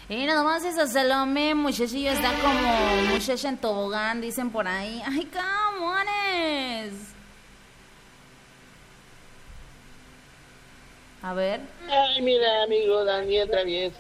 Y nada más eso, Salomé, muchachillo, está como muchacha en tobogán, dicen por ahí. ¡Ay, camones! A ver. Ay, mira, amigo Daniel Travieso.